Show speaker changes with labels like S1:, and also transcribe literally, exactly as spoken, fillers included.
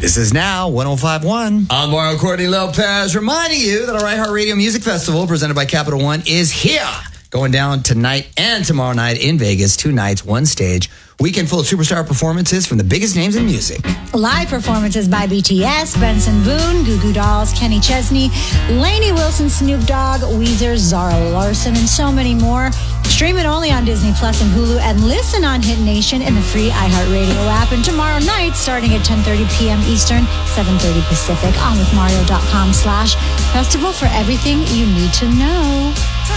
S1: This is now one oh five point one. I'm Mario Courtney Lopez, reminding you that our iHeartRadio Music Festival, presented by Capital One, is here. Going down tonight and tomorrow night in Vegas. Two nights, one stage. Weekend full of superstar performances from the biggest names in music.
S2: Live performances by B T S, Benson Boone, Goo Goo Dolls, Kenny Chesney, Lainey Wilson, Snoop Dogg, Weezer, Zara Larson, and so many more. Stream it only on Disney Plus and Hulu, and listen on Hit Nation in the free iHeartRadio app. And tomorrow night, starting at ten thirty p.m. Eastern, seven thirty Pacific, on with Mario dot com slash festival for everything you need to know.